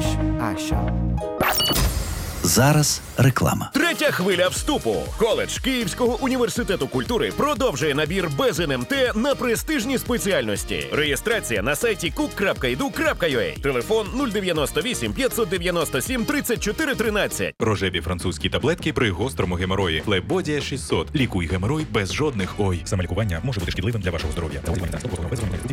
Кущ Аша. Зараз реклама. Третя хвиля вступу. Коледж Київського університету культури продовжує набір без НМТ на престижні спеціальності. Реєстрація на сайті cook.edu.ua. Телефон 098 597 34 13. Рожеві французькі таблетки при гострому геморої. Флебодія 600. Лікуй геморой без жодних ой. Саме лікування може бути шкідливим для вашого здоров'я.